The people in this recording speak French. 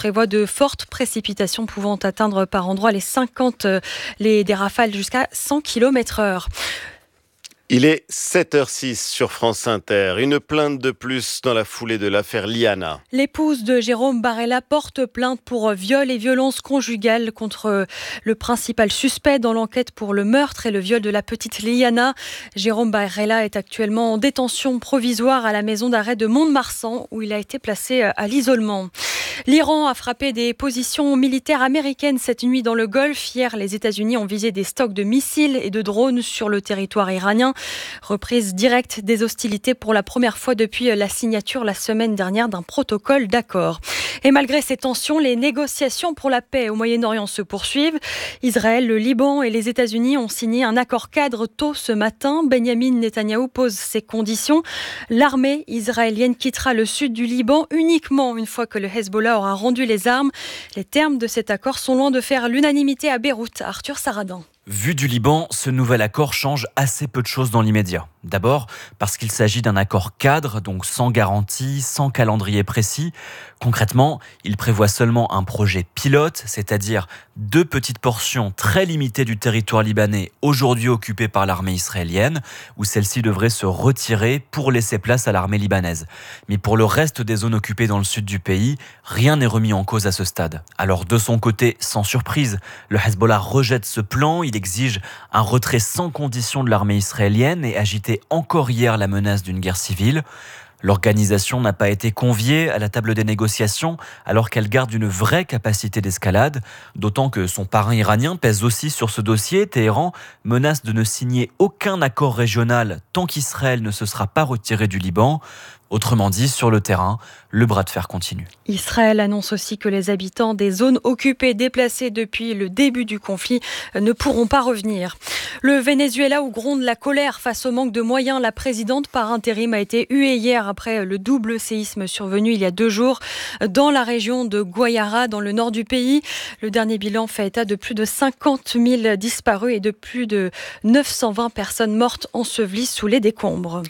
prévoit de fortes précipitations pouvant atteindre par endroits des rafales jusqu'à 100 km/h. Il est 7h06 sur France Inter. Une plainte de plus dans la foulée de l'affaire Liana. L'épouse de Jérôme Barella porte plainte pour viol et violence conjugale contre le principal suspect dans l'enquête pour le meurtre et le viol de la petite Liana. Jérôme Barella est actuellement en détention provisoire à la maison d'arrêt de Mont-de-Marsan où il a été placé à l'isolement. L'Iran a frappé des positions militaires américaines cette nuit dans le Golfe. Hier, les États-Unis ont visé des stocks de missiles et de drones sur le territoire iranien. Reprise directe des hostilités pour la première fois depuis la signature la semaine dernière d'un protocole d'accord. Et malgré ces tensions, les négociations pour la paix au Moyen-Orient se poursuivent. Israël, le Liban et les États-Unis ont signé un accord cadre tôt ce matin. Benyamin Netanyahou pose ses conditions. L'armée israélienne quittera le sud du Liban uniquement une fois que le Hezbollah aura rendu les armes. Les termes de cet accord sont loin de faire l'unanimité à Beyrouth. Arthur Saradin. Vu du Liban, ce nouvel accord change assez peu de choses dans l'immédiat. D'abord, parce qu'il s'agit d'un accord cadre, donc sans garantie, sans calendrier précis. Concrètement, il prévoit seulement un projet pilote, c'est-à-dire 2 petites portions très limitées du territoire libanais aujourd'hui occupé par l'armée israélienne, où celle-ci devrait se retirer pour laisser place à l'armée libanaise. Mais pour le reste des zones occupées dans le sud du pays, rien n'est remis en cause à ce stade. Alors de son côté, sans surprise, le Hezbollah rejette ce plan. Il exige un retrait sans condition de l'armée israélienne et agitait encore hier la menace d'une guerre civile. L'organisation n'a pas été conviée à la table des négociations alors qu'elle garde une vraie capacité d'escalade, d'autant que son parrain iranien pèse aussi sur ce dossier. Téhéran menace de ne signer aucun accord régional tant qu'Israël ne se sera pas retiré du Liban. Autrement dit, sur le terrain, le bras de fer continue. Israël annonce aussi que les habitants des zones occupées déplacées depuis le début du conflit ne pourront pas revenir. Le Venezuela où gronde la colère face au manque de moyens. La présidente par intérim a été huée hier après le double séisme survenu il y a 2 jours dans la région de Guayara, dans le nord du pays. Le dernier bilan fait état de plus de 50 000 disparus et de plus de 920 personnes mortes ensevelies sous les décombres.